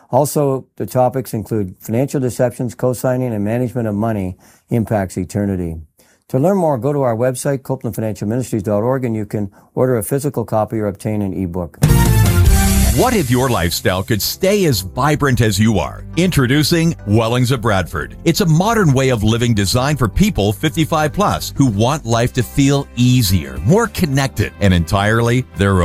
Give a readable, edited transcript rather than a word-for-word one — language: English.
Also, the topics include financial deceptions, co-signing, and management of money impacts eternity. To learn more, go to our website, CopelandFinancialMinistries.org, and you can order a physical copy or obtain an ebook. What if your lifestyle could stay as vibrant as you are? Introducing Wellings of Bradford. It's a modern way of living designed for people 55 plus who want life to feel easier, more connected, and entirely their own.